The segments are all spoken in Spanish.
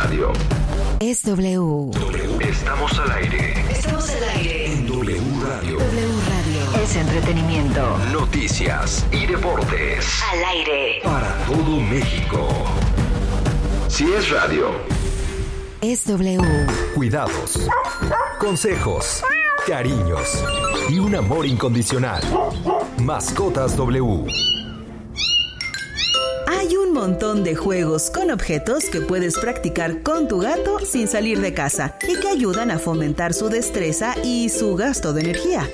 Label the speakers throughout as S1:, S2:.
S1: radio.
S2: Es W.
S1: Estamos al aire.
S2: Estamos al aire.
S1: En W Radio.
S2: W Radio. Es entretenimiento.
S1: Noticias y deportes.
S2: Al aire.
S1: Para todo México. Si es radio.
S2: Es W.
S3: Cuidados, consejos, cariños y un amor incondicional. Mascotas W.
S4: Hay un montón de juegos con objetos que puedes practicar con tu gato sin salir de casa y que ayudan a fomentar su destreza y su gasto de energía.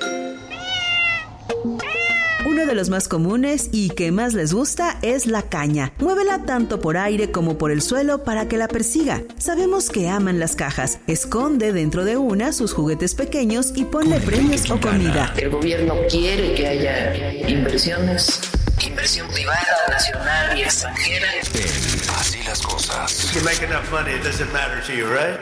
S4: Uno de los más comunes y que más les gusta es la caña. Muévela tanto por aire como por el suelo para que la persiga. Sabemos que aman las cajas. Esconde dentro de una sus juguetes pequeños y ponle premios o comida.
S5: El gobierno quiere que haya inversiones, inversión privada, nacional y extranjera.
S1: Así las cosas.
S6: You make enough money, it doesn't matter to you, right?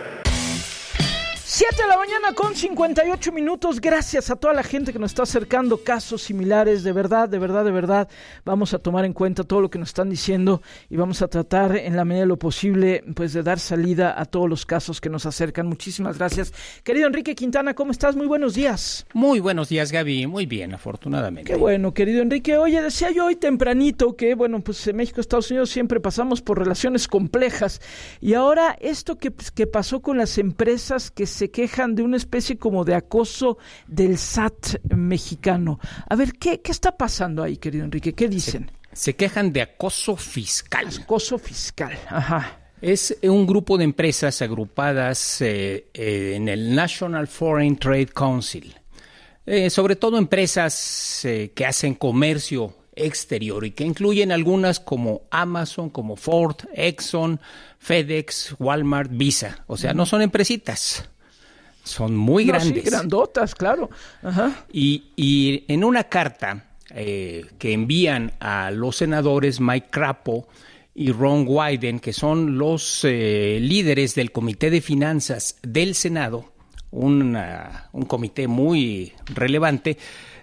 S7: 7 de la mañana con 58 minutos. Gracias a toda la gente que nos está acercando casos similares. De verdad, vamos a tomar en cuenta todo lo que nos están diciendo y vamos a tratar en la medida de lo posible pues de dar salida a todos los casos que nos acercan. Muchísimas gracias. Querido Enrique Quintana, ¿cómo estás? Muy buenos días.
S8: Muy buenos días, Gaby. Muy bien, afortunadamente.
S7: Qué bueno, querido Enrique. Oye, decía yo hoy tempranito que, bueno, pues en México, Estados Unidos siempre pasamos por relaciones complejas y ahora esto que pasó con las empresas que se quejan de una especie como de acoso del SAT mexicano. A ver, ¿qué está pasando ahí, querido Enrique? ¿Qué dicen?
S8: Se quejan de acoso fiscal.
S7: Acoso fiscal, ajá.
S8: Es un grupo de empresas agrupadas en el National Foreign Trade Council. Sobre todo empresas que hacen comercio exterior y que incluyen algunas como Amazon, como Ford, Exxon, FedEx, Walmart, Visa. O sea, no son empresitas. Son muy grandes.
S7: Sí, grandotas, claro. Ajá.
S8: Y en una carta que envían a los senadores Mike Crapo y Ron Wyden, que son los líderes del Comité de Finanzas del Senado, un comité muy relevante,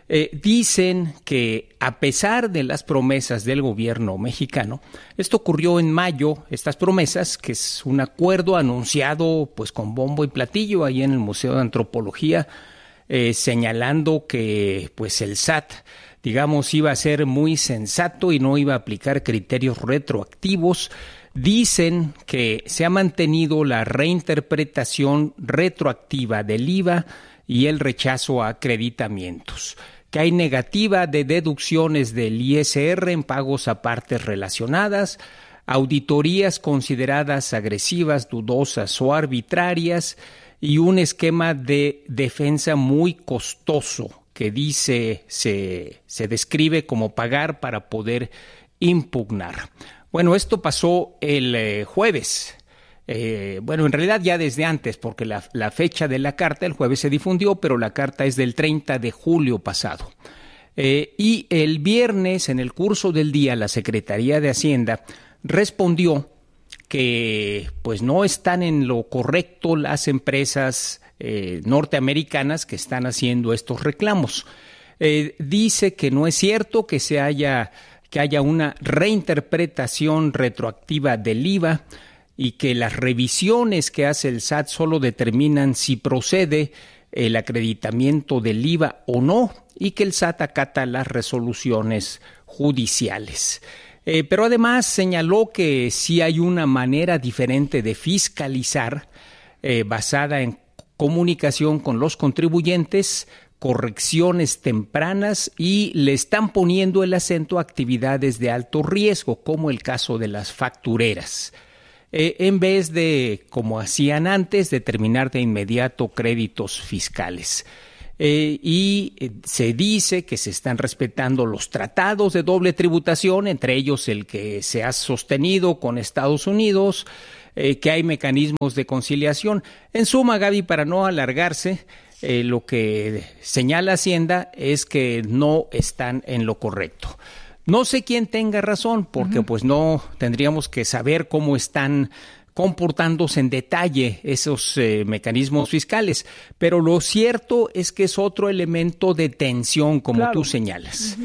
S8: dicen que a pesar de las promesas del gobierno mexicano, esto ocurrió en mayo, estas promesas, que es un acuerdo anunciado pues con bombo y platillo ahí en el Museo de Antropología, señalando que pues el SAT, digamos, iba a ser muy sensato y no iba a aplicar criterios retroactivos. Dicen que se ha mantenido la reinterpretación retroactiva del IVA y el rechazo a acreditamientos, que hay negativa de deducciones del ISR en pagos a partes relacionadas, auditorías consideradas agresivas, dudosas o arbitrarias y un esquema de defensa muy costoso que dice se describe como pagar para poder impugnar. Bueno, esto pasó el jueves. Bueno, en realidad ya desde antes, porque la fecha de la carta, el jueves se difundió, pero la carta es del 30 de julio pasado. Y el viernes, en el curso del día, la Secretaría de Hacienda respondió que pues no están en lo correcto las empresas norteamericanas que están haciendo estos reclamos. Dice que no es cierto que haya una reinterpretación retroactiva del IVA, y que las revisiones que hace el SAT solo determinan si procede el acreditamiento del IVA o no, y que el SAT acata las resoluciones judiciales. Pero además señaló que sí hay una manera diferente de fiscalizar, basada en comunicación con los contribuyentes, correcciones tempranas, y le están poniendo el acento a actividades de alto riesgo, como el caso de las factureras. En vez de, como hacían antes, determinar de inmediato créditos fiscales. Y se dice que se están respetando los tratados de doble tributación, entre ellos el que se ha sostenido con Estados Unidos, que hay mecanismos de conciliación. En suma, Gaby, para no alargarse, lo que señala Hacienda es que no están en lo correcto. No sé quién tenga razón, porque pues no tendríamos que saber cómo están comportándose en detalle esos mecanismos fiscales, pero lo cierto es que es otro elemento de tensión, como tú señalas.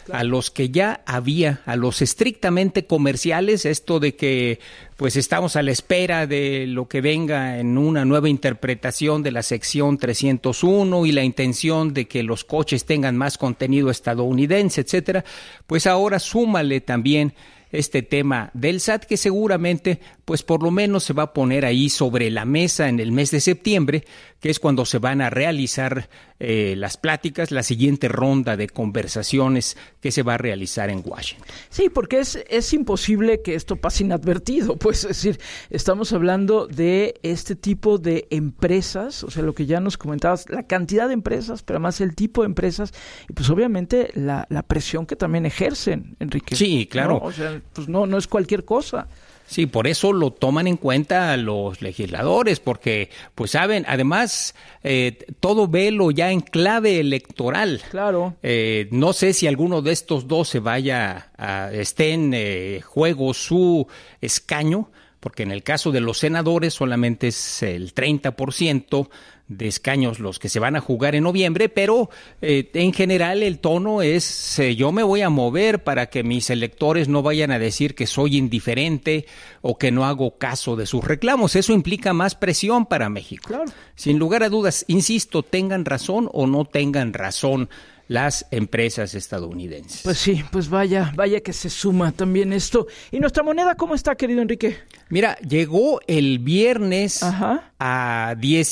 S8: a los que ya había, a los estrictamente comerciales, esto de que pues estamos a la espera de lo que venga en una nueva interpretación de la sección 301 y la intención de que los coches tengan más contenido estadounidense, etcétera, pues ahora súmale también este tema del SAT, que seguramente pues por lo menos se va a poner ahí sobre la mesa en el mes de septiembre, que es cuando se van a realizar las pláticas, la siguiente ronda de conversaciones que se va a realizar en Washington.
S7: Sí, porque es imposible que esto pase inadvertido, pues es decir, estamos hablando de este tipo de empresas, o sea, lo que ya nos comentabas, la cantidad de empresas, pero además el tipo de empresas, y pues obviamente la presión que también ejercen, Enrique.
S8: Sí, claro.
S7: ¿No? O sea, pues no es cualquier cosa.
S8: Sí, por eso lo toman en cuenta los legisladores, porque, pues saben, además, todo velo ya en clave electoral.
S7: Claro.
S8: No sé si alguno de estos dos esté en juego su escaño, porque en el caso de los senadores solamente es el 30% de escaños los que se van a jugar en noviembre, pero en general el tono es yo me voy a mover para que mis electores no vayan a decir que soy indiferente o que no hago caso de sus reclamos. Eso implica más presión para México.
S7: Claro.
S8: Sin lugar a dudas, insisto, tengan razón o no tengan razón las empresas estadounidenses.
S7: Pues sí, pues vaya que se suma también esto. ¿Y nuestra moneda cómo está, querido Enrique?
S8: Mira, llegó el viernes
S7: Ajá.
S8: a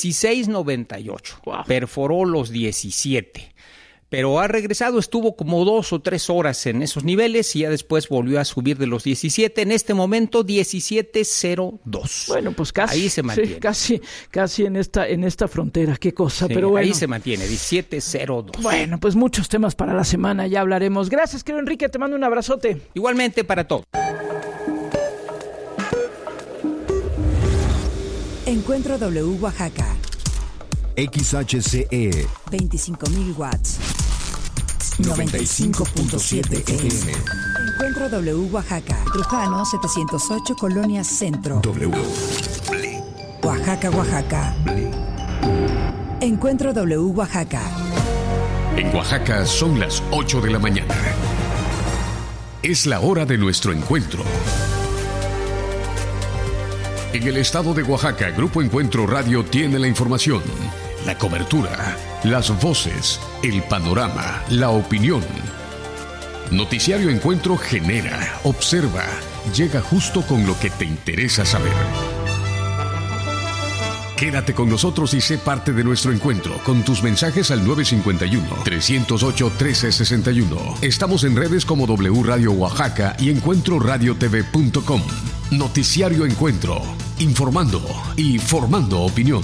S8: 16.98,
S7: Wow.
S8: Perforó los 17, pero ha regresado, estuvo como 2 o 3 horas en esos niveles y ya después volvió a subir de los 17, en este momento 17.02.
S7: Bueno, pues casi.
S8: Ahí se mantiene.
S7: Sí, casi en esta frontera, qué cosa,
S8: Sí,
S7: pero bueno.
S8: ahí se mantiene, 17.02.
S7: Bueno, pues muchos temas para la semana, ya hablaremos. Gracias, querido Enrique, te mando un abrazote.
S8: Igualmente para todos.
S9: Encuentro W Oaxaca,
S10: XHCE
S9: 25,000 watts,
S10: 95.7 FM.
S9: Encuentro W Oaxaca, Trujano 708, Colonia Centro,
S10: W.
S9: Oaxaca, Oaxaca. Encuentro W Oaxaca.
S1: En Oaxaca son las 8 de la mañana. Es la hora de nuestro encuentro. En el estado de Oaxaca, Grupo Encuentro Radio tiene la información, la cobertura, las voces, el panorama, la opinión. Noticiario Encuentro genera, observa, llega justo con lo que te interesa saber. Quédate con nosotros y sé parte de nuestro encuentro con tus mensajes al 951-308-1361. Estamos en redes como W Radio Oaxaca y encuentroradiotv.com. Noticiario Encuentro, informando y formando opinión.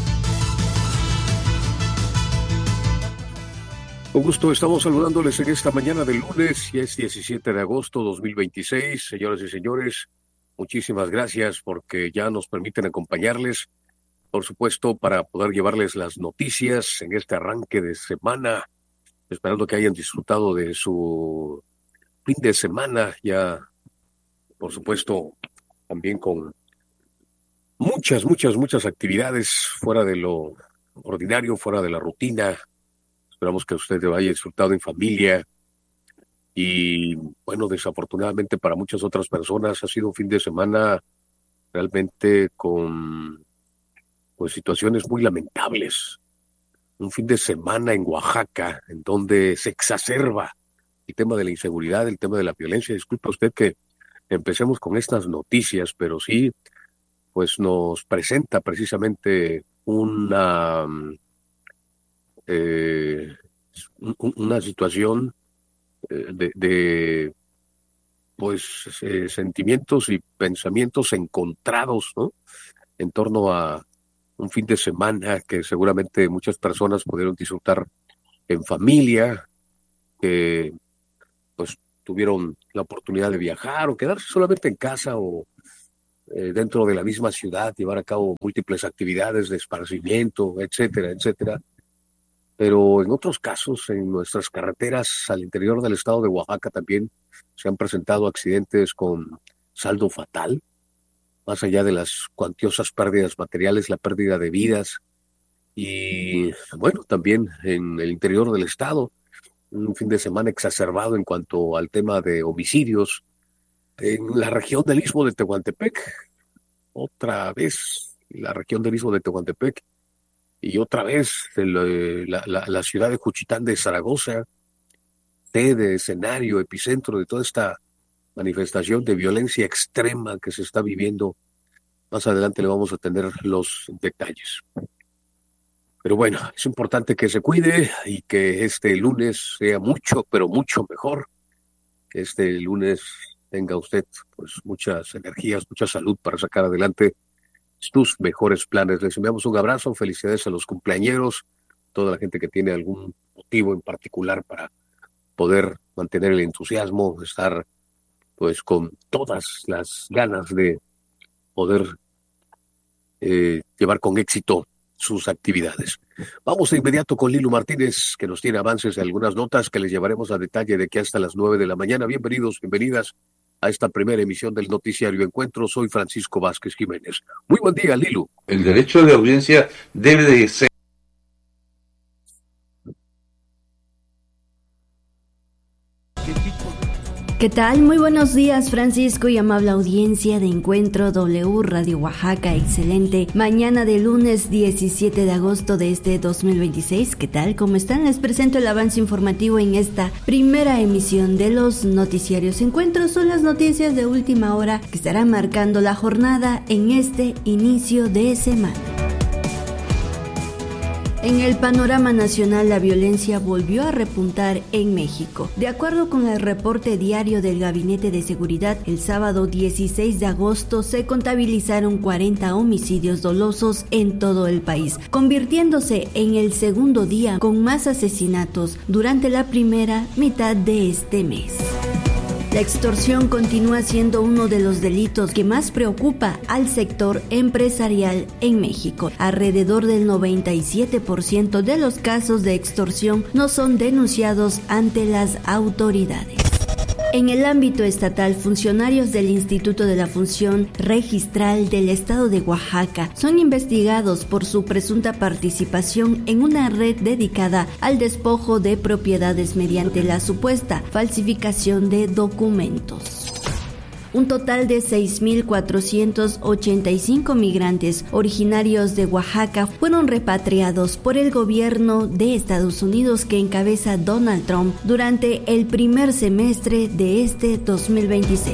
S1: Con gusto estamos saludándoles en esta mañana del lunes, ya es 17 de agosto 2026. Señoras y señores, muchísimas gracias porque ya nos permiten acompañarles, por supuesto, para poder llevarles las noticias en este arranque de semana, esperando que hayan disfrutado de su fin de semana, ya, por supuesto, también con muchas actividades fuera de lo ordinario, fuera de la rutina. Esperamos que usted haya disfrutado en familia y, bueno, desafortunadamente para muchas otras personas ha sido un fin de semana realmente con pues situaciones muy lamentables. Un fin de semana en Oaxaca en donde se exacerba el tema de la inseguridad, el tema de la violencia. Disculpe usted que empecemos con estas noticias, pero sí, pues nos presenta precisamente una situación de sentimientos y pensamientos encontrados, ¿no?, en torno a un fin de semana que seguramente muchas personas pudieron disfrutar en familia, que pues tuvieron la oportunidad de viajar o quedarse solamente en casa o dentro de la misma ciudad, llevar a cabo múltiples actividades de esparcimiento, etcétera, etcétera. Pero en otros casos, en nuestras carreteras al interior del estado de Oaxaca también se han presentado accidentes con saldo fatal, más allá de las cuantiosas pérdidas materiales, la pérdida de vidas. Y bueno, también en el interior del estado un fin de semana exacerbado en cuanto al tema de homicidios en la región del Istmo de Tehuantepec. Otra vez la región del Istmo de Tehuantepec y otra vez la ciudad de Juchitán de Zaragoza, sede, escenario, epicentro de toda esta manifestación de violencia extrema que se está viviendo. Más adelante le vamos a tener los detalles. Pero bueno, es importante que se cuide y que este lunes sea mucho, pero mucho mejor. Que este lunes tenga usted pues muchas energías, mucha salud para sacar adelante tus mejores planes. Les enviamos un abrazo, felicidades a los cumpleañeros, toda la gente que tiene algún motivo en particular para poder mantener el entusiasmo, estar pues con todas las ganas de poder llevar con éxito sus actividades. Vamos de inmediato con Lilu Martínez, que nos tiene avances de algunas notas que les llevaremos a detalle de aquí hasta las 9 de la mañana. Bienvenidos, bienvenidas a esta primera emisión del Noticiario Encuentro. Soy Francisco Vázquez Jiménez. Muy buen día, Lilu.
S10: El derecho de audiencia debe de ser...
S11: ¿Qué tal? Muy buenos días, Francisco y amable audiencia de Encuentro W Radio Oaxaca. Excelente mañana de lunes 17 de agosto de este 2026. ¿Qué tal? ¿Cómo están? Les presento el avance informativo en esta primera emisión de los noticiarios Encuentro. Son las noticias de última hora que estarán marcando la jornada en este inicio de semana. En el panorama nacional, la violencia volvió a repuntar en México. De acuerdo con el reporte diario del Gabinete de Seguridad, el sábado 16 de agosto se contabilizaron 40 homicidios dolosos en todo el país, convirtiéndose en el segundo día con más asesinatos durante la primera mitad de este mes. La extorsión continúa siendo uno de los delitos que más preocupa al sector empresarial en México. Alrededor del 97% de los casos de extorsión no son denunciados ante las autoridades. En el ámbito estatal, funcionarios del Instituto de la Función Registral del Estado de Oaxaca son investigados por su presunta participación en una red dedicada al despojo de propiedades mediante la supuesta falsificación de documentos. Un total de 6.485 migrantes originarios de Oaxaca fueron repatriados por el gobierno de Estados Unidos que encabeza Donald Trump durante el primer semestre de este 2026.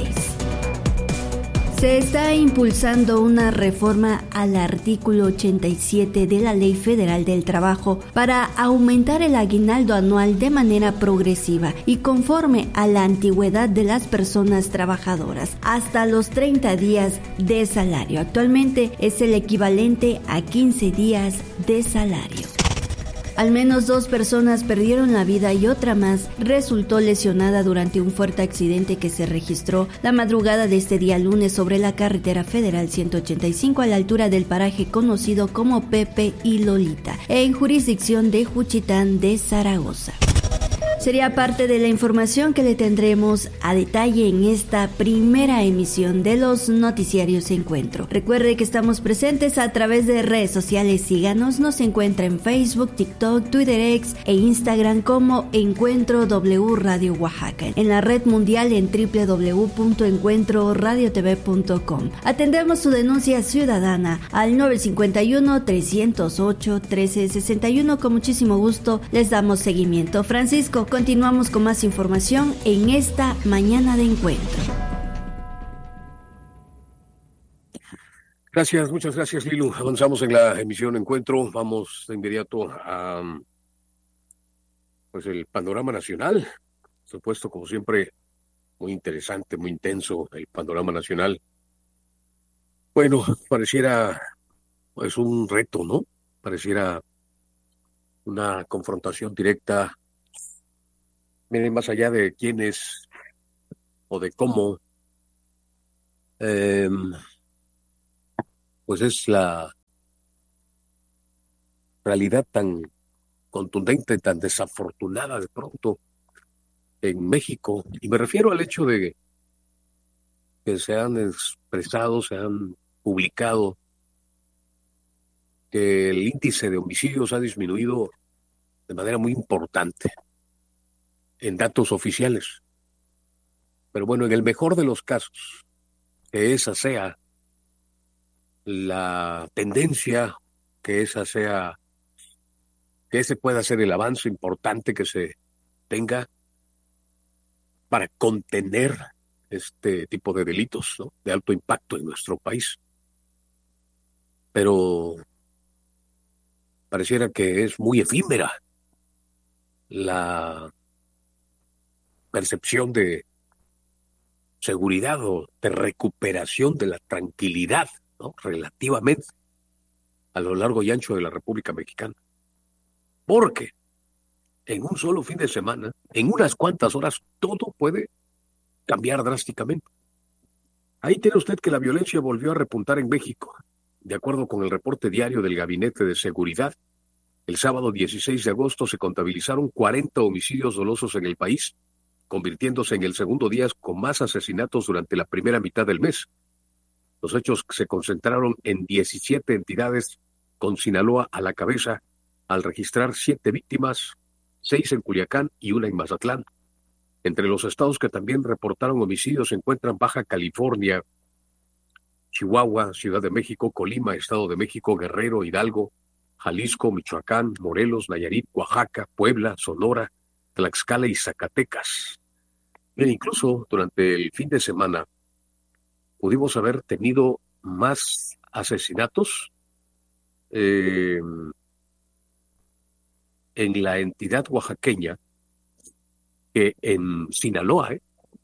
S11: Se está impulsando una reforma al artículo 87 de la Ley Federal del Trabajo para aumentar el aguinaldo anual de manera progresiva y conforme a la antigüedad de las personas trabajadoras, hasta los 30 días de salario. Actualmente es el equivalente a 15 días de salario. Al menos 2 personas perdieron la vida y otra más resultó lesionada durante un fuerte accidente que se registró la madrugada de este día lunes sobre la carretera federal 185 a la altura del paraje conocido como Pepe y Lolita, en jurisdicción de Juchitán de Zaragoza. Sería parte de la información que le tendremos a detalle en esta primera emisión de los noticiarios Encuentro. Recuerde que estamos presentes a través de redes sociales. Síganos, nos encuentra en Facebook, TikTok, Twitter X e Instagram como Encuentro W Radio Oaxaca. En la red mundial en www.encuentroradiotv.com. Atendemos su denuncia ciudadana al 951-308-1361. Con muchísimo gusto les damos seguimiento. Francisco, continuamos con más información en esta mañana de Encuentro.
S1: Gracias, muchas gracias, Lilu. Avanzamos en la emisión Encuentro. Vamos de inmediato a pues el panorama nacional. Por supuesto, como siempre, muy interesante, muy intenso el panorama nacional. Bueno, pareciera pues un reto, ¿no? Pareciera una confrontación directa. Miren, más allá de quién es o de cómo, pues es la realidad tan contundente, tan desafortunada de pronto en México. Y me refiero al hecho de que se han expresado, se han publicado que el índice de homicidios ha disminuido de manera muy importante. en datos oficiales. Pero bueno, en el mejor de los casos, que esa sea la tendencia, que ese pueda ser el avance importante que se tenga para contener este tipo de delitos, ¿no?, de alto impacto en nuestro país. Pero pareciera que es muy efímera la percepción de seguridad o de recuperación de la tranquilidad, ¿no?, relativamente a lo largo y ancho de la República Mexicana. Porque en un solo fin de semana, en unas cuantas horas, todo puede cambiar drásticamente. Ahí tiene usted que la violencia volvió a repuntar en México. De acuerdo con el reporte diario del Gabinete de Seguridad, el sábado 16 de agosto se contabilizaron 40 homicidios dolosos en el país, convirtiéndose en el segundo día con más asesinatos durante la primera mitad del mes. Los hechos se concentraron en 17 entidades, con Sinaloa a la cabeza, al registrar 7 víctimas, 6 en Culiacán y 1 en Mazatlán. Entre los estados que también reportaron homicidios se encuentran Baja California, Chihuahua, Ciudad de México, Colima, Estado de México, Guerrero, Hidalgo, Jalisco, Michoacán, Morelos, Nayarit, Oaxaca, Puebla, Sonora, Tlaxcala y Zacatecas. Bien, incluso durante el fin de semana pudimos haber tenido más asesinatos en la entidad oaxaqueña que en Sinaloa,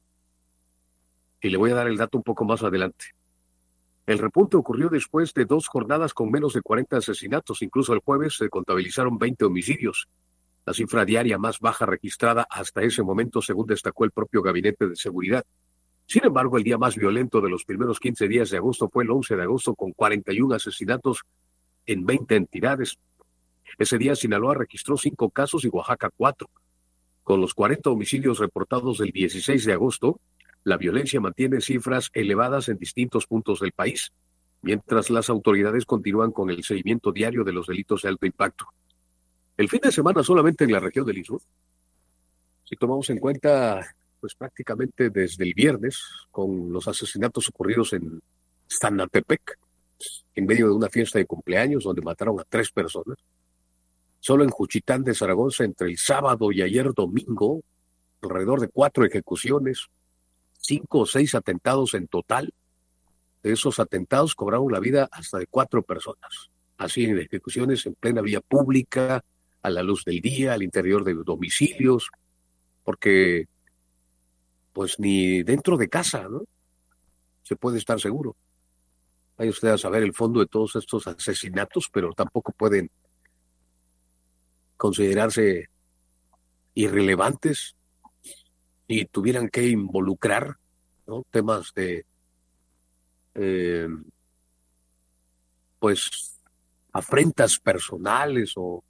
S1: y le voy a dar el dato un poco más adelante. El repunte ocurrió después de 2 jornadas con menos de 40 asesinatos. Incluso el jueves se contabilizaron 20 homicidios, la cifra diaria más baja registrada hasta ese momento, según destacó el propio Gabinete de Seguridad. Sin embargo, el día más violento de los primeros 15 días de agosto fue el 11 de agosto, con 41 asesinatos en 20 entidades. Ese día Sinaloa registró 5 casos y Oaxaca 4. Con los 40 homicidios reportados del 16 de agosto, la violencia mantiene cifras elevadas en distintos puntos del país, mientras las autoridades continúan con el seguimiento diario de los delitos de alto impacto. El fin de semana solamente en la región del Istmo, si tomamos en cuenta, pues prácticamente desde el viernes, con los asesinatos ocurridos en Stanatepec, en medio de una fiesta de cumpleaños donde mataron a 3 personas. Solo en Juchitán de Zaragoza, entre el sábado y ayer domingo, alrededor de 4 ejecuciones, 5 o 6 atentados en total. De esos atentados cobraron la vida hasta de 4 personas. Así, en ejecuciones en plena vía pública, a la luz del día, al interior de domicilios, porque pues ni dentro de casa, ¿no?, se puede estar seguro. Vaya usted a saber el fondo de todos estos asesinatos, pero tampoco pueden considerarse irrelevantes y tuvieran que involucrar, ¿no?, temas de pues afrentas personales o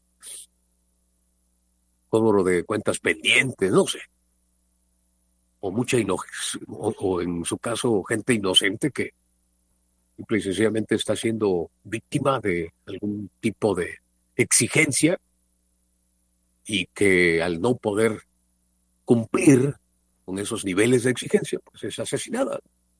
S1: cobro de cuentas pendientes, no sé, o mucha o en su caso gente inocente que simple y sencillamente está siendo víctima de algún tipo de exigencia y que al no poder cumplir con esos niveles de exigencia, pues es asesinada.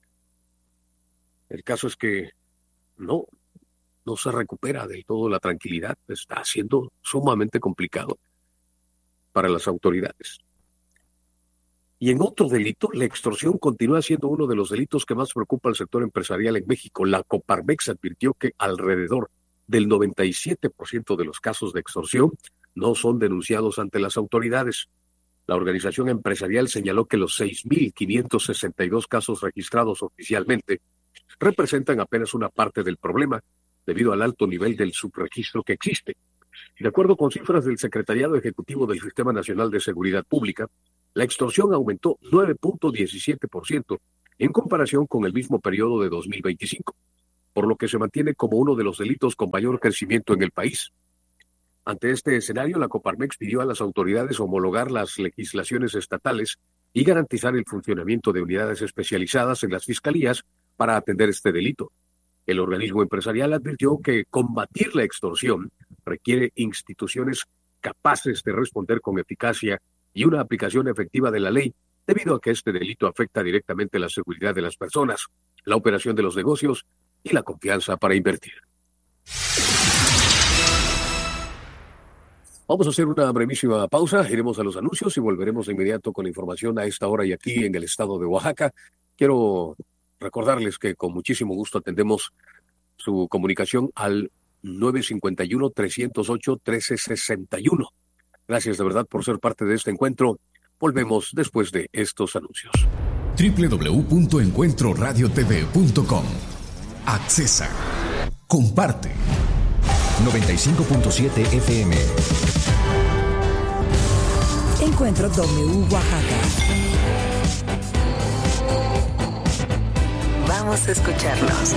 S1: El caso es que no se recupera del todo la tranquilidad. Está siendo sumamente complicado para las autoridades. Y en otro delito, la extorsión continúa siendo uno de los delitos que más preocupa al sector empresarial en México. La Coparmex advirtió que alrededor del 97% de los casos de extorsión no son denunciados ante las autoridades. La organización empresarial señaló que los 6.562 casos registrados oficialmente representan apenas una parte del problema, debido al alto nivel del subregistro que existe. De acuerdo con cifras del Secretariado Ejecutivo del Sistema Nacional de Seguridad Pública, la extorsión aumentó 9.17% en comparación con el mismo periodo de 2025, por lo que se mantiene como uno de los delitos con mayor crecimiento en el país. Ante este escenario, la Coparmex pidió a las autoridades homologar las legislaciones estatales y garantizar el funcionamiento de unidades especializadas en las fiscalías para atender este delito. El organismo empresarial advirtió que combatir la extorsión requiere instituciones capaces de responder con eficacia y una aplicación efectiva de la ley, debido a que este delito afecta directamente la seguridad de las personas, la operación de los negocios y la confianza para invertir. Vamos a hacer una brevísima pausa, iremos a los anuncios y volveremos de inmediato con información a esta hora y aquí en el estado de Oaxaca. Quiero recordarles que con muchísimo gusto atendemos su comunicación al 951-308-1361. Gracias de verdad por ser parte de este encuentro. Volvemos después de estos anuncios.
S12: www.encuentroradiotv.com. Accesa. Comparte.
S3: 95.7 FM.
S9: Encuentro W Oaxaca.
S2: Vamos a escucharnos.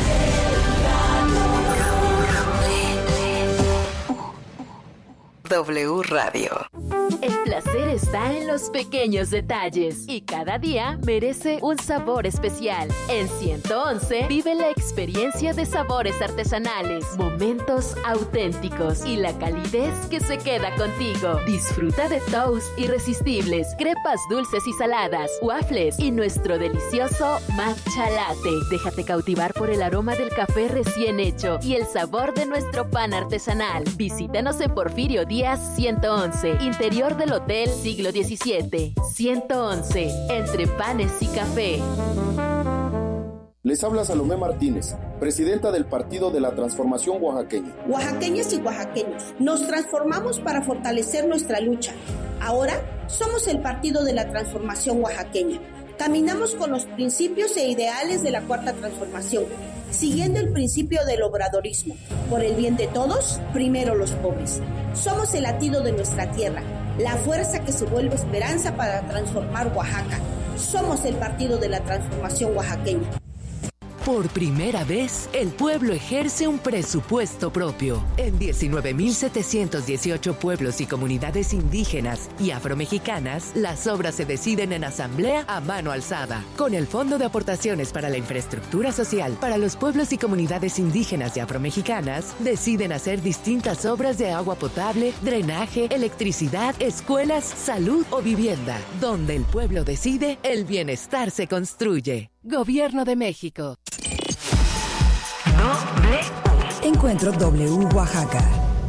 S2: W Radio.
S13: El placer está en los pequeños detalles y cada día merece un sabor especial. En 111 vive la experiencia de sabores artesanales, momentos auténticos y la calidez que se queda contigo. Disfruta de toast irresistibles, crepas dulces y saladas, waffles y nuestro delicioso matcha latte. Déjate cautivar por el aroma del café recién hecho y el sabor de nuestro pan artesanal. Visítanos en Porfirio Díaz 111, interior del Hotel Siglo XVII. 111, entre panes y café.
S14: Les habla Salomé Martínez, presidenta del Partido de la Transformación Oaxaqueña.
S15: Oaxaqueñas y oaxaqueños, nos transformamos para fortalecer nuestra lucha. Ahora somos el Partido de la Transformación Oaxaqueña. Caminamos con los principios e ideales de la Cuarta Transformación, siguiendo el principio del obradorismo. Por el bien de todos, primero los pobres. Somos el latido de nuestra tierra, la fuerza que se vuelve esperanza para transformar Oaxaca. Somos el Partido de la Transformación Oaxaqueña.
S16: Por primera vez, el pueblo ejerce un presupuesto propio. En 19.718 pueblos y comunidades indígenas y afromexicanas, las obras se deciden en asamblea a mano alzada. Con el Fondo de Aportaciones para la Infraestructura Social para los pueblos y comunidades indígenas y afromexicanas, deciden hacer distintas obras de agua potable, drenaje, electricidad, escuelas, salud o vivienda. Donde el pueblo decide, el bienestar se construye. Gobierno de México.
S9: Encuentro W Oaxaca.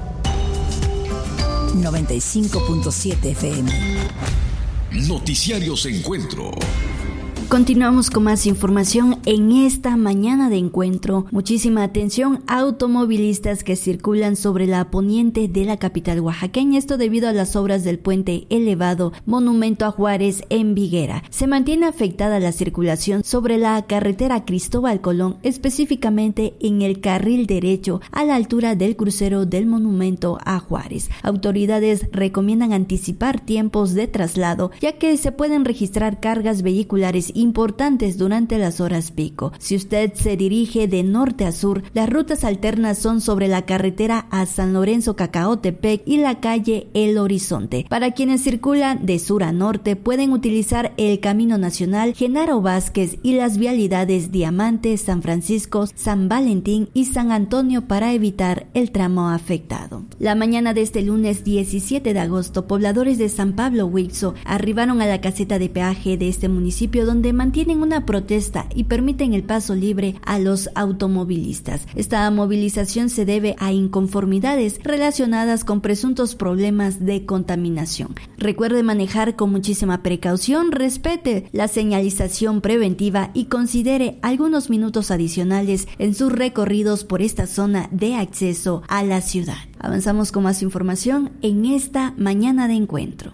S9: 95.7 FM.
S12: Noticiarios Encuentro.
S11: Continuamos con más información en esta mañana de encuentro. Muchísima atención, automovilistas que circulan sobre la poniente de la capital oaxaqueña, esto debido a las obras del puente elevado Monumento a Juárez en Viguera. Se mantiene afectada la circulación sobre la carretera Cristóbal Colón, específicamente en el carril derecho a la altura del crucero del Monumento a Juárez. Autoridades recomiendan anticipar tiempos de traslado, ya que se pueden registrar cargas vehiculares importantes durante las horas pico. Si usted se dirige de norte a sur, las rutas alternas son sobre la carretera a San Lorenzo Cacaotepec y la calle El Horizonte. Para quienes circulan de sur a norte, pueden utilizar el Camino Nacional Genaro Vázquez y las vialidades Diamante, San Francisco, San Valentín y San Antonio para evitar el tramo afectado. La mañana de este lunes 17 de agosto, pobladores de San Pablo Huixo arribaron a la caseta de peaje de este municipio, donde mantienen una protesta y permiten el paso libre a los automovilistas. Esta movilización se debe a inconformidades relacionadas con presuntos problemas de contaminación. Recuerde manejar con muchísima precaución, respete la señalización preventiva y considere algunos minutos adicionales en sus recorridos por esta zona de acceso a la ciudad. Avanzamos con más información en esta mañana de encuentro.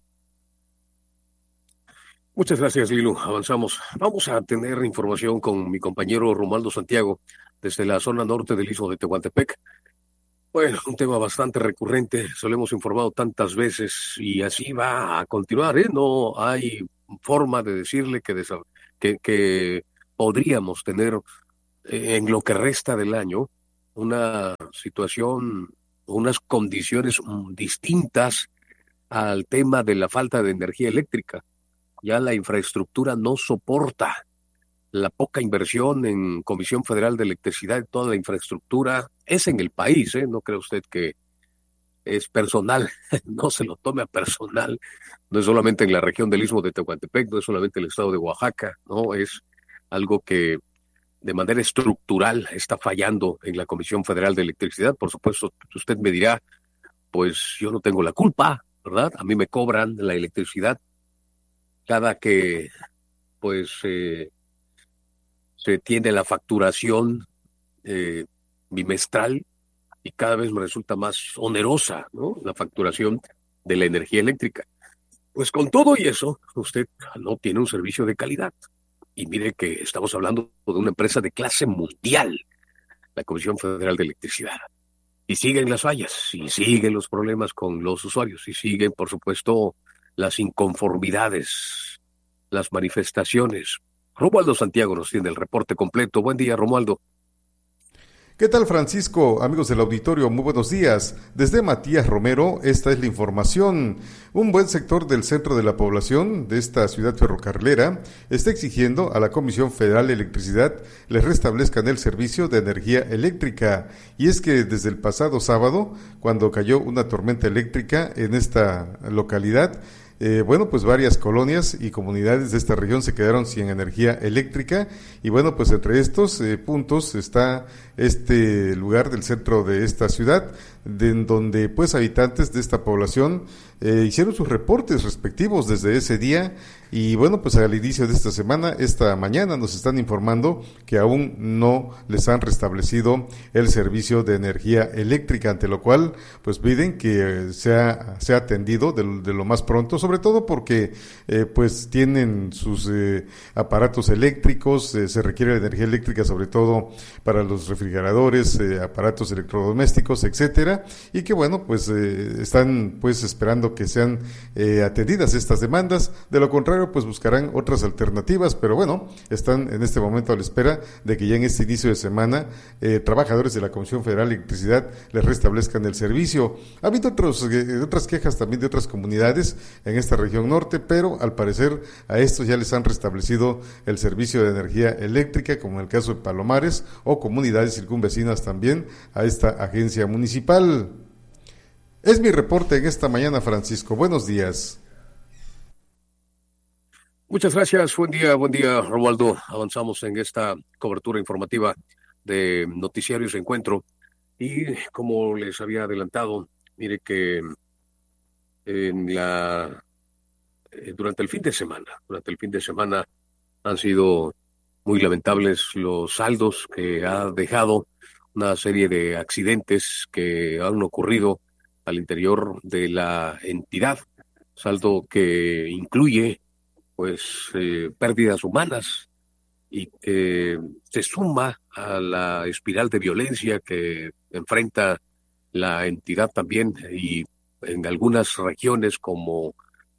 S1: Muchas gracias, Lilu. Avanzamos. Vamos a tener información con mi compañero Romualdo Santiago desde la zona norte del Istmo de Tehuantepec. Bueno, un tema bastante recurrente, se lo hemos informado tantas veces y así va a continuar, ¿eh? No hay forma de decirle que podríamos tener en lo que resta del año una situación, unas condiciones distintas al tema de la falta de energía eléctrica. Ya la infraestructura no soporta la poca inversión en Comisión Federal de Electricidad. Toda la infraestructura es en el país, ¿eh? No cree usted que es personal, no se lo tome a personal, no es solamente en la región del Istmo de Tehuantepec, no es solamente el estado de Oaxaca, no, es algo que de manera estructural está fallando en la Comisión Federal de Electricidad. Por supuesto, usted me dirá, pues yo no tengo la culpa, ¿verdad? A mí me cobran la electricidad cada que pues se tiene la facturación bimestral, y cada vez me resulta más onerosa, ¿no?, la facturación de la energía eléctrica. Pues con todo y eso, usted no tiene un servicio de calidad. Y mire que estamos hablando de una empresa de clase mundial, la Comisión Federal de Electricidad. Y siguen las fallas, y siguen los problemas con los usuarios, y siguen, por supuesto, las inconformidades, las manifestaciones. Romualdo Santiago nos tiene el reporte completo. Buen día, Romualdo.
S17: ¿Qué tal, Francisco? Amigos del auditorio, muy buenos días. Desde Matías Romero, esta es la información. Un buen sector del centro de la población de esta ciudad ferrocarrilera está exigiendo a la Comisión Federal de Electricidad les restablezcan el servicio de energía eléctrica. Y es que desde el pasado sábado, cuando cayó una tormenta eléctrica en esta localidad, pues varias colonias y comunidades de esta región se quedaron sin energía eléctrica, y bueno, pues entre estos puntos está este lugar del centro de esta ciudad, en donde pues habitantes de esta población hicieron sus reportes respectivos desde ese día. Y bueno, pues al inicio de esta mañana nos están informando que aún no les han restablecido el servicio de energía eléctrica, ante lo cual pues piden que sea atendido de lo más pronto, sobre todo porque pues tienen sus aparatos eléctricos, se requiere energía eléctrica sobre todo para los refrigeradores, aparatos electrodomésticos, etcétera, y que bueno, pues están pues esperando que sean atendidas estas demandas. De lo contrario, pues buscarán otras alternativas, pero bueno, están en este momento a la espera de que ya en este inicio de semana trabajadores de la Comisión Federal de Electricidad les restablezcan el servicio. Ha habido otras quejas también de otras comunidades en esta región norte, pero al parecer a estos ya les han restablecido el servicio de energía eléctrica, como en el caso de Palomares, o comunidades circunvecinas también a esta agencia municipal. Es mi reporte en esta mañana, Francisco. Buenos días.
S1: Muchas gracias. Buen día, Romualdo. Avanzamos en esta cobertura informativa de Noticiarios Encuentro. Y como les había adelantado, mire que durante el fin de semana han sido muy lamentables los saldos que ha dejado una serie de accidentes que han ocurrido al interior de la entidad, saldo que incluye pues pérdidas humanas, y que se suma a la espiral de violencia que enfrenta la entidad también, y en algunas regiones como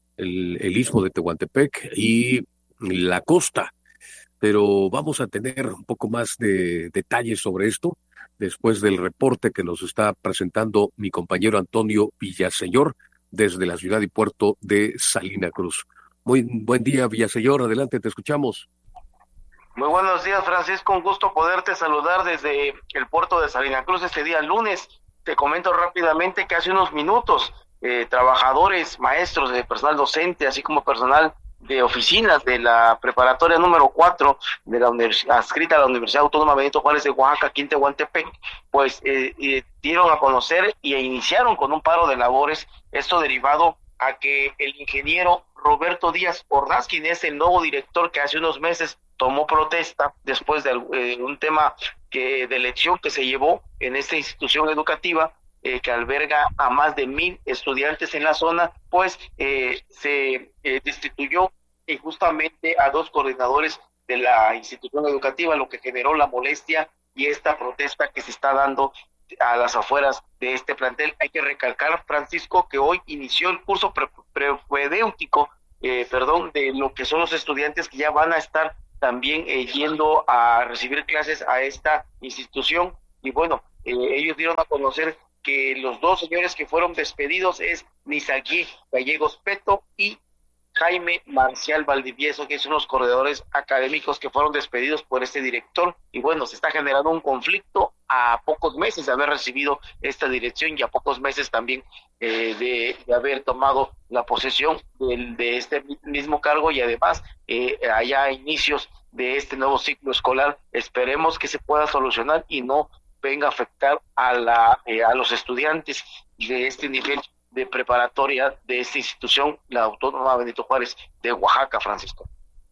S1: el Istmo de Tehuantepec y la costa. Pero vamos a tener un poco más de detalles sobre esto después del reporte que nos está presentando mi compañero Antonio Villaseñor desde la ciudad y puerto de Salina Cruz. Muy buen día, Villaseñor, adelante, te escuchamos.
S18: Muy buenos días, Francisco, un gusto poderte saludar desde el puerto de Salina Cruz este día lunes. Te comento rápidamente que hace unos minutos trabajadores, maestros, de personal docente, así como personal de oficinas de la preparatoria número 4 de la adscrita a la Universidad Autónoma Benito Juárez de Oaxaca, aquí en Tehuantepec, pues dieron a conocer y iniciaron con un paro de labores, esto derivado a que el ingeniero Roberto Díaz Ordaz, quien es el nuevo director que hace unos meses tomó protesta después de un tema de elección que se llevó en esta institución educativa, que alberga a más de 1,000 estudiantes en la zona, pues se destituyó injustamente a 2 coordinadores de la institución educativa, lo que generó la molestia y esta protesta que se está dando a las afueras de este plantel. Hay que recalcar, Francisco, que hoy inició el curso propedéutico, de lo que son los estudiantes que ya van a estar también yendo a recibir clases a esta institución. Y bueno, ellos dieron a conocer que los 2 señores que fueron despedidos es Nisaguí Gallegos Peto y Jaime Marcial Valdivieso, que son los coordinadores académicos que fueron despedidos por este director. Y bueno, se está generando un conflicto a pocos meses de haber recibido esta dirección y a pocos meses también de haber tomado la posesión de este mismo cargo, y además allá a inicios de este nuevo ciclo escolar esperemos que se pueda solucionar y no venga a afectar a los estudiantes de este nivel de preparatoria de esta institución, la Autónoma Benito Juárez de Oaxaca, Francisco.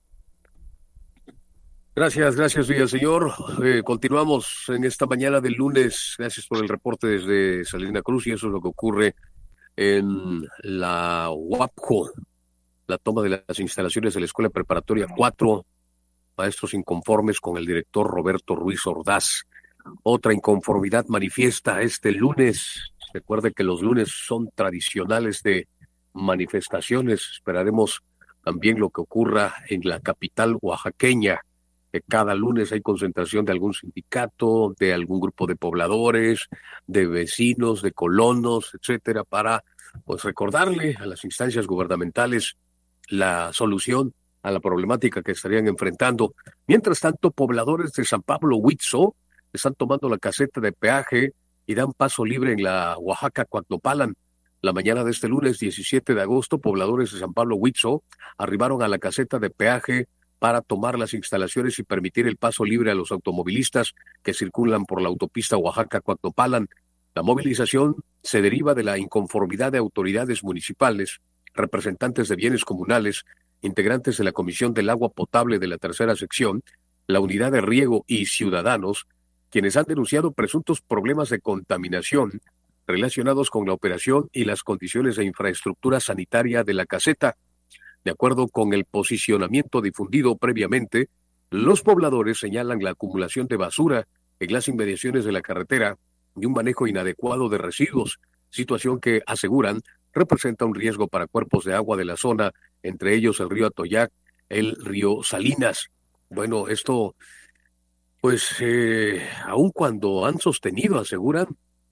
S1: Gracias, Villaseñor. Continuamos en esta mañana del lunes. Gracias por el reporte desde Salina Cruz, y eso es lo que ocurre en la UAPJO, la toma de las instalaciones de la Escuela Preparatoria 4, maestros inconformes con el director Roberto Ruiz Ordaz. Otra inconformidad manifiesta este lunes. Recuerde que los lunes son tradicionales de manifestaciones. Esperaremos también lo que ocurra en la capital oaxaqueña. Cada lunes hay concentración de algún sindicato, de algún grupo de pobladores, de vecinos, de colonos, etcétera, para pues recordarle a las instancias gubernamentales la solución a la problemática que estarían enfrentando. Mientras tanto, pobladores de San Pablo Huitzo están tomando la caseta de peaje y dan paso libre en la Oaxaca-Coatlopalan. La mañana de este lunes 17 de agosto, pobladores de San Pablo Huitzo arribaron a la caseta de peaje para tomar las instalaciones y permitir el paso libre a los automovilistas que circulan por la autopista Oaxaca-Coatlopalan. La movilización se deriva de la inconformidad de autoridades municipales, representantes de bienes comunales, integrantes de la Comisión del Agua Potable de la Tercera Sección, la Unidad de Riego y ciudadanos, quienes han denunciado presuntos problemas de contaminación relacionados con la operación y las condiciones de infraestructura sanitaria de la caseta. De acuerdo con el posicionamiento difundido previamente, los pobladores señalan la acumulación de basura en las inmediaciones de la carretera y un manejo inadecuado de residuos, situación que aseguran representa un riesgo para cuerpos de agua de la zona, entre ellos el río Atoyac, el río Salinas. Bueno, esto, pues, aun cuando han sostenido, aseguran,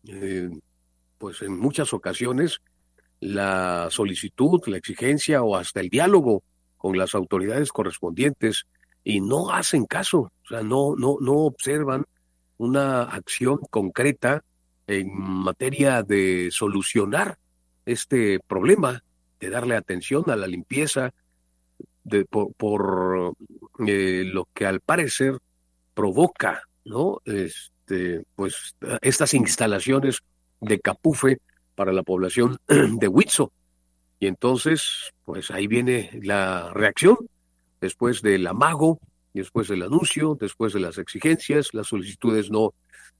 S1: pues en muchas ocasiones, la solicitud, la exigencia o hasta el diálogo con las autoridades correspondientes, y no hacen caso, o sea, no observan una acción concreta en materia de solucionar este problema, de darle atención a la limpieza, por lo que al parecer provoca, ¿no? Pues estas instalaciones de Capufe para la población de Huitzo. Y entonces, pues ahí viene la reacción, después del amago, después del anuncio, después de las exigencias, las solicitudes no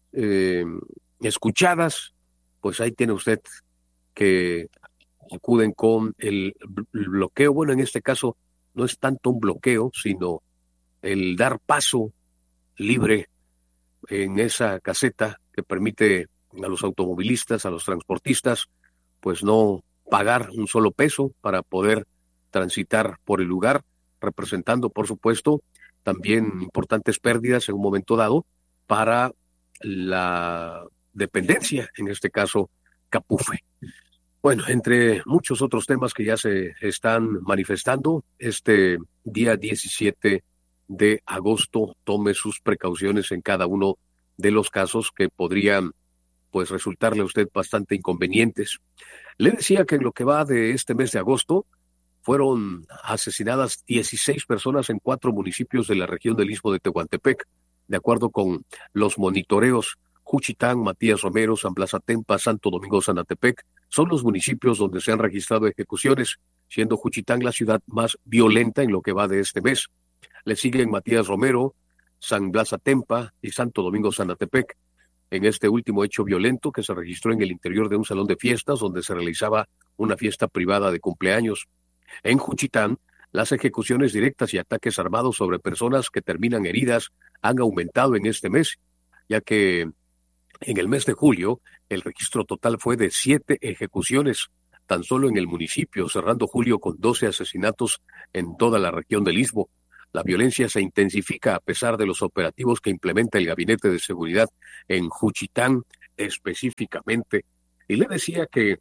S1: escuchadas, pues ahí tiene usted que acuden con el bloqueo. Bueno, en este caso no es tanto un bloqueo, sino el dar paso libre en esa caseta que permite a los automovilistas, a los transportistas, pues no pagar un solo peso para poder transitar por el lugar, representando, por supuesto, también importantes pérdidas en un momento dado para la dependencia, en este caso, Capufe. Bueno, entre muchos otros temas que ya se están manifestando, este día 17 de agosto, tome sus precauciones en cada uno de los casos que podrían pues resultarle a usted bastante inconvenientes. Le decía que en lo que va de este mes de agosto fueron asesinadas 16 personas en 4 municipios de la región del Istmo de Tehuantepec, de acuerdo con los monitoreos. Juchitán, Matías Romero, San Blas Atempa, Santo Domingo Zanatepec son los municipios donde se han registrado ejecuciones, siendo Juchitán la ciudad más violenta en lo que va de este mes. Le siguen Matías Romero, San Blas Atempa y Santo Domingo Zanatepec. En este último hecho violento que se registró en el interior de un salón de fiestas donde se realizaba una fiesta privada de cumpleaños. En Juchitán, las ejecuciones directas y ataques armados sobre personas que terminan heridas han aumentado en este mes, ya que en el mes de julio el registro total fue de 7 ejecuciones, tan solo en el municipio, cerrando julio con 12 asesinatos en toda la región del Istmo. La violencia se intensifica a pesar de los operativos que implementa el Gabinete de Seguridad en Juchitán específicamente. Y le decía que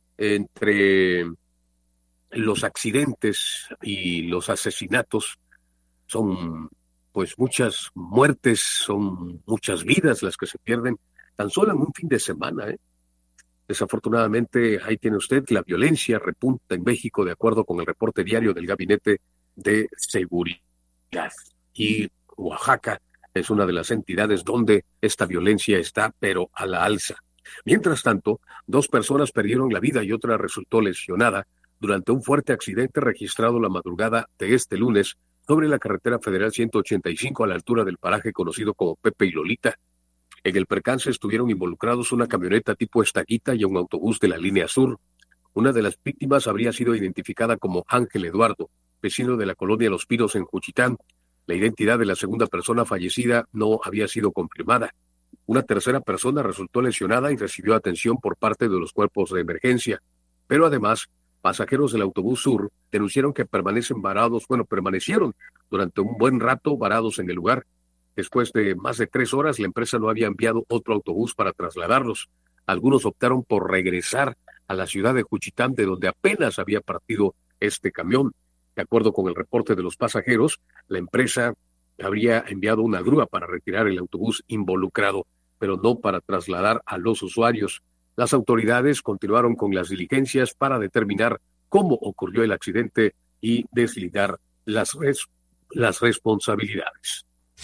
S1: entre los accidentes y los asesinatos son pues muchas muertes, son muchas vidas las que se pierden tan solo en un fin de semana. Desafortunadamente, ahí tiene usted, la violencia repunta en México de acuerdo con el reporte diario del Gabinete de Seguridad. Y Oaxaca es una de las entidades donde esta violencia está, pero a la alza. Mientras tanto, 2 personas perdieron la vida y otra resultó lesionada durante un fuerte accidente registrado la madrugada de este lunes sobre la carretera federal 185 a la altura del paraje conocido como Pepe y Lolita. En el percance estuvieron involucrados una camioneta tipo Estaquita y un autobús de la línea sur. Una de las víctimas habría sido identificada como Ángel Eduardo, vecino de la colonia Los Pinos en Juchitán. La identidad de la segunda persona fallecida no había sido confirmada. Una tercera persona resultó lesionada y recibió atención por parte de los cuerpos de emergencia. Pero además, pasajeros del autobús sur denunciaron que permanecieron durante un buen rato varados en el lugar. Después de más de 3 horas, la empresa no había enviado otro autobús para trasladarlos. Algunos optaron por regresar a la ciudad de Juchitán, de donde apenas había partido este camión. De acuerdo con el reporte de los pasajeros, la empresa habría enviado una grúa para retirar el autobús involucrado, pero no para trasladar a los usuarios. Las autoridades continuaron con las diligencias para determinar cómo ocurrió el accidente y deslindar las responsabilidades.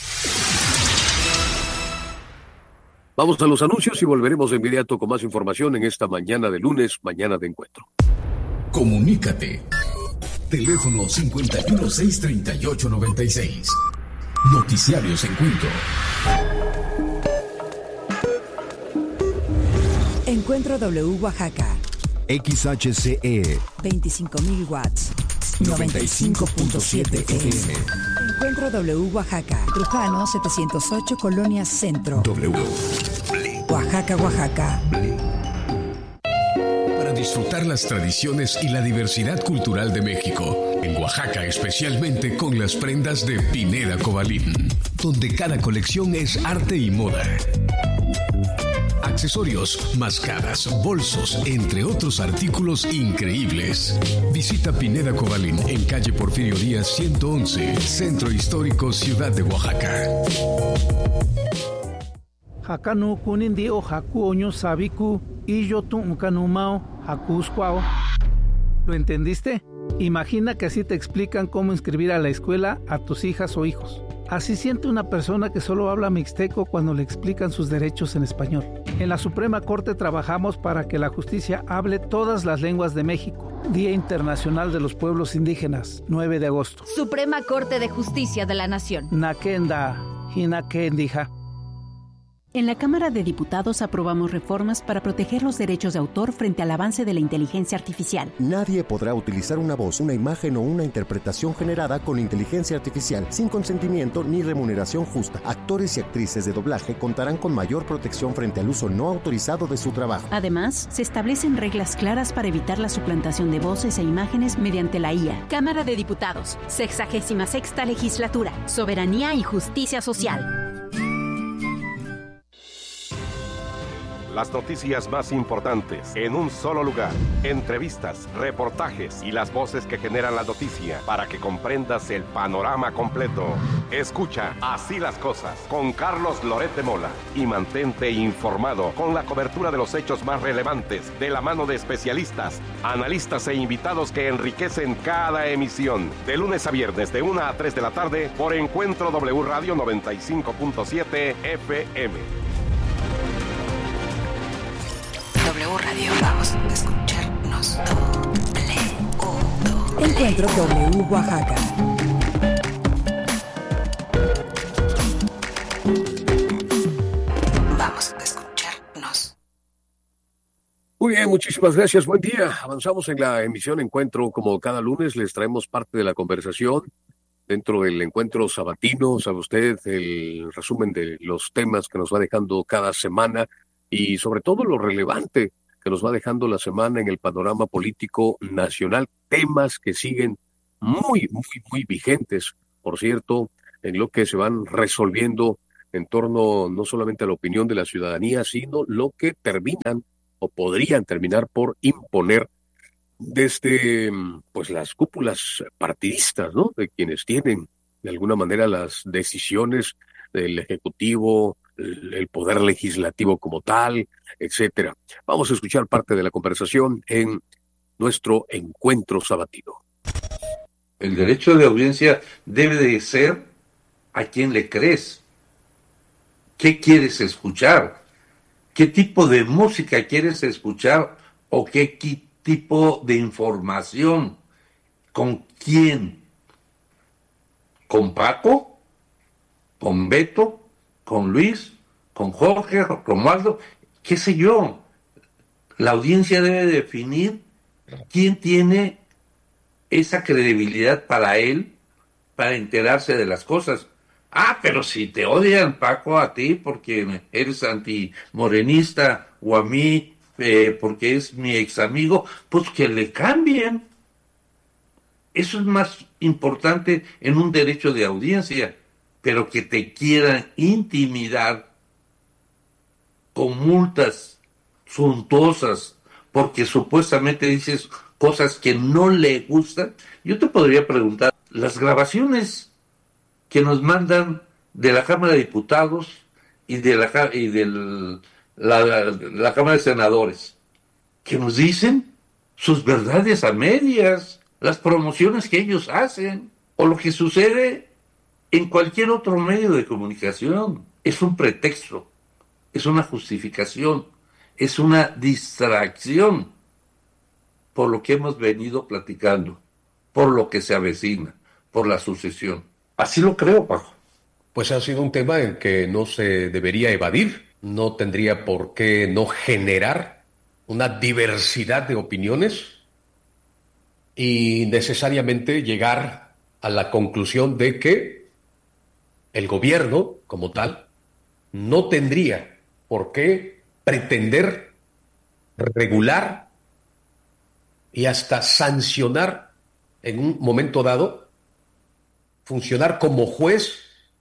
S1: Vamos a los anuncios y volveremos de inmediato con más información en esta mañana de lunes, mañana de encuentro.
S12: Comunícate. Teléfono 5163896. Noticiarios Encuentro.
S9: Encuentro W Oaxaca.
S12: XHCE
S9: 25.000 watts. 95.7 FM. Encuentro W Oaxaca. Trujano 708 Colonia Centro.
S12: W.
S9: Oaxaca, Oaxaca.
S12: Para disfrutar las tradiciones y la diversidad cultural de México. En Oaxaca, especialmente con las prendas de Pineda Cobalín, donde cada colección es arte y moda. Accesorios, máscaras, bolsos, entre otros artículos increíbles. Visita Pineda Cobalín en calle Porfirio Díaz 111, Centro Histórico, Ciudad de Oaxaca.
S19: Hakanu kunindi o haku oño sabiku y yo tu ukanumao hakusquao. ¿Lo entendiste? Imagina que así te explican cómo inscribir a la escuela a tus hijas o hijos. Así siente una persona que solo habla mixteco cuando le explican sus derechos en español. En la Suprema Corte trabajamos para que la justicia hable todas las lenguas de México. Día Internacional de los Pueblos Indígenas, 9 de agosto.
S20: Suprema Corte de Justicia de la Nación.
S19: Nakenda, Hinakendija.
S21: En la Cámara de Diputados aprobamos reformas para proteger los derechos de autor frente al avance de la inteligencia artificial.
S22: Nadie podrá utilizar una voz, una imagen o una interpretación generada con inteligencia artificial sin consentimiento ni remuneración justa. Actores y actrices de doblaje contarán con mayor protección frente al uso no autorizado de su trabajo.
S21: Además, se establecen reglas claras para evitar la suplantación de voces e imágenes mediante la IA.
S20: Cámara de Diputados, 66ª Legislatura, Soberanía y Justicia Social.
S23: Las noticias más importantes en un solo lugar. Entrevistas, reportajes y las voces que generan la noticia para que comprendas el panorama completo. Escucha Así las Cosas con Carlos Loret de Mola y mantente informado con la cobertura de los hechos más relevantes de la mano de especialistas, analistas e invitados que enriquecen cada emisión. De lunes a viernes de 1 a 3 de la tarde por Encuentro W Radio 95.7 FM.
S2: W Radio, vamos a escucharnos.
S9: Encuentro W Oaxaca.
S2: Vamos a escucharnos.
S1: Muy bien, muchísimas gracias. Buen día. Avanzamos en la emisión Encuentro. Como cada lunes les traemos parte de la conversación dentro del encuentro sabatino. Sabe usted el resumen de los temas que nos va dejando cada semana. Y sobre todo lo relevante que nos va dejando la semana en el panorama político nacional, temas que siguen muy vigentes, por cierto, en lo que se van resolviendo en torno no solamente a la opinión de la ciudadanía, sino lo que terminan o podrían terminar por imponer desde pues las cúpulas partidistas, ¿no? De quienes tienen de alguna manera las decisiones del Ejecutivo, el Poder Legislativo como tal, etcétera. Vamos a escuchar parte de la conversación en nuestro encuentro sabatino.
S10: El derecho de audiencia debe de ser a quién le crees. ¿Qué quieres escuchar? ¿Qué tipo de música quieres escuchar? ¿O qué tipo de información? ¿Con quién? ¿Con Paco? ¿Con Beto? ¿Con Luis? ¿Con Jorge? ¿Romualdo? ¿Qué sé yo? La audiencia debe definir quién tiene esa credibilidad para él, para enterarse de las cosas. Ah, pero si te odian, Paco, a ti porque eres antimorenista, o a mí porque es mi ex amigo, pues que le cambien. Eso es más importante en un derecho de audiencia, pero que te quieran intimidar con multas suntuosas porque supuestamente dices cosas que no le gustan. Yo te podría preguntar, las grabaciones que nos mandan de la Cámara de Diputados y de la Cámara de Senadores, que nos dicen sus verdades a medias, las promociones que ellos hacen, o lo que sucede en cualquier otro medio de comunicación, es un pretexto, es una justificación, es una distracción por lo que hemos venido platicando, por lo que se avecina, por la sucesión. Así lo creo, Paco.
S23: Pues ha sido un tema en que no se debería evadir, no tendría por qué no generar una diversidad de opiniones y necesariamente llegar a la conclusión de que el gobierno, como tal, no tendría por qué pretender regular y hasta sancionar en un momento dado, funcionar como juez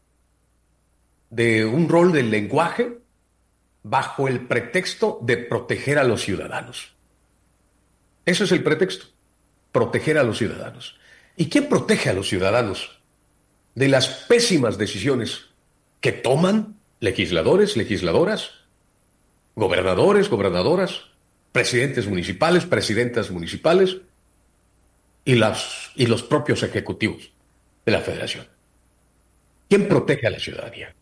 S23: de un rol del lenguaje bajo el pretexto de proteger a los ciudadanos. Eso es el pretexto, proteger a los ciudadanos. ¿Y quién protege a los ciudadanos de las pésimas decisiones que toman legisladores, legisladoras, gobernadores, gobernadoras, presidentes municipales, presidentas municipales y los propios ejecutivos de la Federación? ¿Quién protege a la ciudadanía?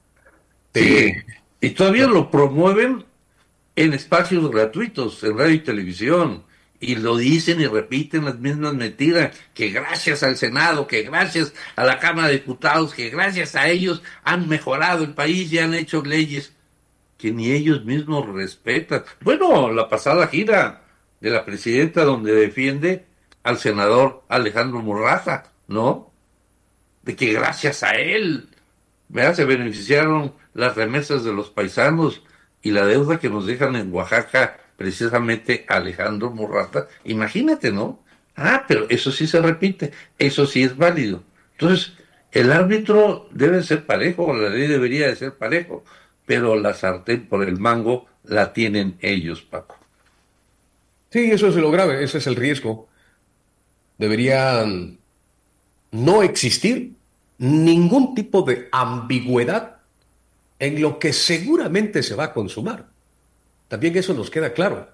S10: Sí, y todavía lo promueven en espacios gratuitos, en radio y televisión, y lo dicen y repiten las mismas mentiras, que gracias al Senado, que gracias a la Cámara de Diputados, que gracias a ellos han mejorado el país y han hecho leyes que ni ellos mismos respetan. Bueno, la pasada gira de la presidenta donde defiende al senador Alejandro Murraza, ¿no? De que gracias a él, ¿verdad?, se beneficiaron las remesas de los paisanos y la deuda que nos dejan en Oaxaca precisamente Alejandro Murraza. Imagínate, ¿no? Ah, pero eso sí se repite, eso sí es válido. Entonces, el árbitro debe ser parejo, la ley debería de ser parejo, pero la sartén por el mango la tienen ellos, Paco.
S23: Sí, eso es lo grave, ese es el riesgo. Debería no existir ningún tipo de ambigüedad en lo que seguramente se va a consumar. También eso nos queda claro.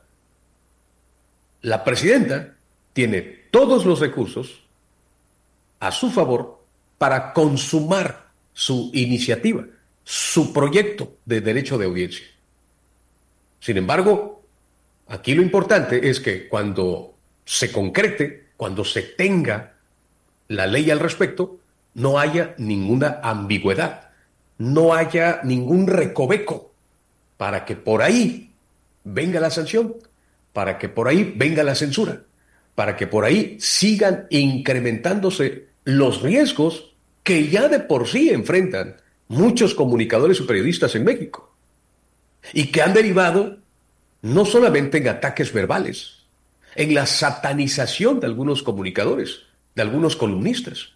S23: La presidenta tiene todos los recursos a su favor para consumar su iniciativa, su proyecto de derecho de audiencia. Sin embargo, aquí lo importante es que cuando se concrete, cuando se tenga la ley al respecto, no haya ninguna ambigüedad, no haya ningún recoveco para que por ahí venga la sanción, para que por ahí venga la censura, para que por ahí sigan incrementándose los riesgos que ya de por sí enfrentan muchos comunicadores y periodistas en México y que han derivado no solamente en ataques verbales, en la satanización de algunos comunicadores, de algunos columnistas,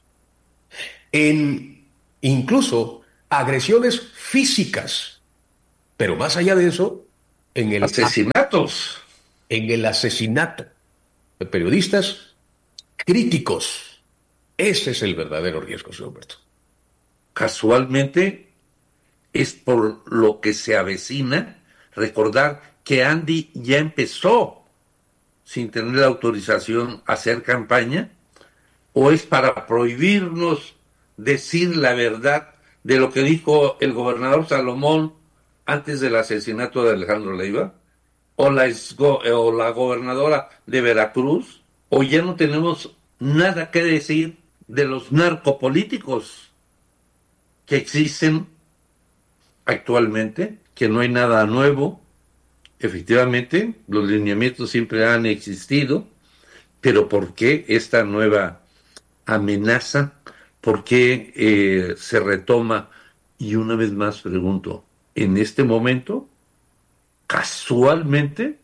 S23: en incluso agresiones físicas, pero más allá de eso, en el
S10: asesinatos,
S23: en el asesinato de periodistas críticos
S1: Ese es el verdadero riesgo, señor Humberto.
S10: Casualmente es por lo que se avecina. Recordar que Andy ya empezó sin tener la autorización a hacer campaña, o es para prohibirnos decir la verdad de lo que dijo el gobernador Salomón antes del asesinato de Alejandro Leiva, o la gobernadora de Veracruz, o ya no tenemos nada que decir de los narcopolíticos que existen actualmente, que no hay nada nuevo. Efectivamente, los lineamientos siempre han existido, pero ¿por qué esta nueva amenaza? ¿Por qué se retoma? Y una vez más pregunto, en este momento, casualmente,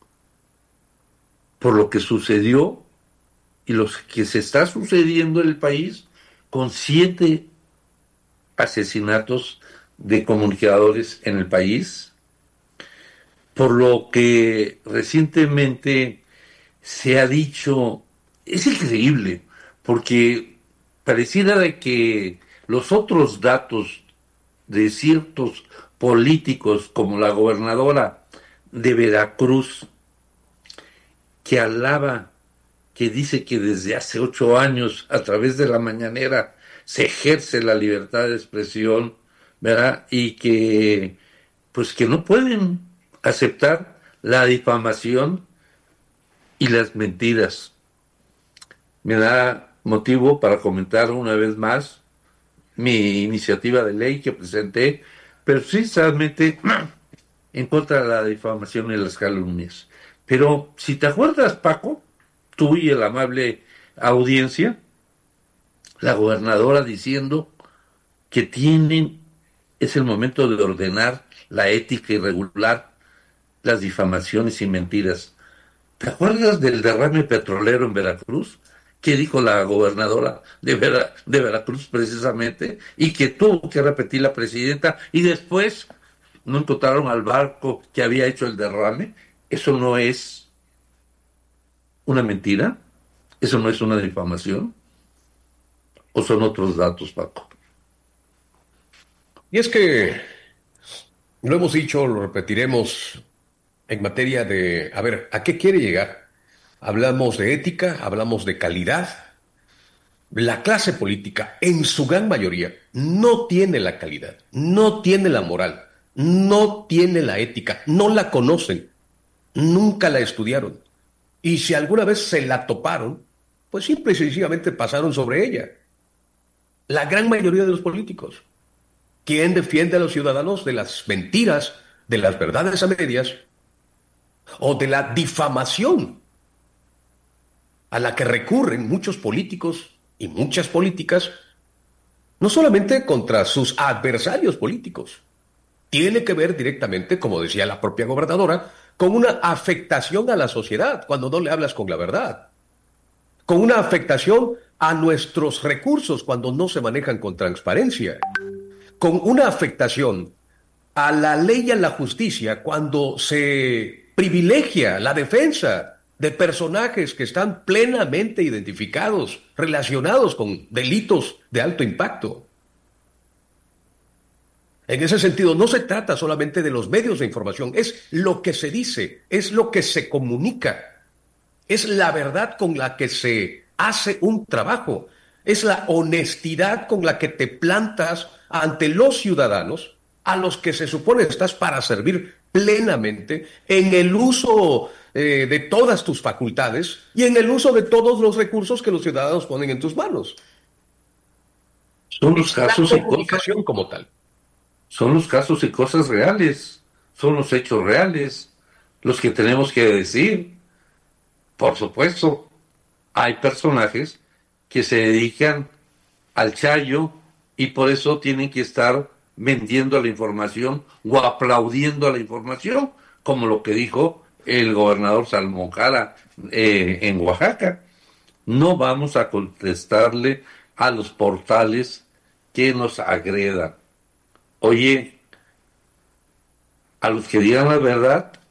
S10: por lo que sucedió y lo que se está sucediendo en el país, con 7 asesinatos de comunicadores en el país, por lo que recientemente se ha dicho, es increíble, porque pareciera de que los otros datos de ciertos políticos, como la gobernadora de Veracruz, que alaba, que dice que desde hace 8 años, a través de la mañanera, se ejerce la libertad de expresión, ¿verdad? Y que, pues, que no pueden aceptar la difamación y las mentiras. Me da motivo para comentar una vez más mi iniciativa de ley que presenté, precisamente en contra de la difamación y las calumnias. Pero si te acuerdas, Paco, tú y el amable audiencia, la gobernadora diciendo que es el momento de ordenar la ética y regular las difamaciones y mentiras. ¿Te acuerdas del derrame petrolero en Veracruz? ¿Qué dijo la gobernadora de Veracruz precisamente? Y que tuvo que repetir la presidenta, y después no encontraron al barco que había hecho el derrame. ¿Eso no es una mentira? ¿Eso no es una difamación? ¿O son otros datos, Paco?
S1: Y es que lo hemos dicho, lo repetiremos en materia de, a ver, ¿a qué quiere llegar? Hablamos de ética, hablamos de calidad. La clase política, en su gran mayoría, no tiene la calidad, no tiene la moral, no tiene la ética, no la conocen, nunca la estudiaron. Y si alguna vez se la toparon, pues simple y sencillamente pasaron sobre ella. La gran mayoría de los políticos. ¿Quién defiende a los ciudadanos de las mentiras, de las verdades a medias o de la difamación a la que recurren muchos políticos y muchas políticas, no solamente contra sus adversarios políticos? Tiene que ver directamente, como decía la propia gobernadora, con una afectación a la sociedad cuando no le hablas con la verdad, con una afectación a nuestros recursos cuando no se manejan con transparencia, con una afectación a la ley y a la justicia cuando se privilegia la defensa de personajes que están plenamente identificados, relacionados con delitos de alto impacto. En ese sentido, no se trata solamente de los medios de información, es lo que se dice, es lo que se comunica, es la verdad con la que se hace un trabajo, es la honestidad con la que te plantas ante los ciudadanos a los que se supone estás para servir plenamente en el uso de todas tus facultades y en el uso de todos los recursos que los ciudadanos ponen en tus manos.
S10: Son los casos
S1: y comunicación como tal.
S10: Son los casos y cosas reales, son los hechos reales, los que tenemos que decir. Por supuesto, hay personajes que se dedican al chayo y por eso tienen que estar vendiendo la información o aplaudiendo a la información, como lo que dijo el gobernador Salomón Jara en Oaxaca. No vamos a contestarle a los portales que nos agredan. Oye, a los que digan la verdad,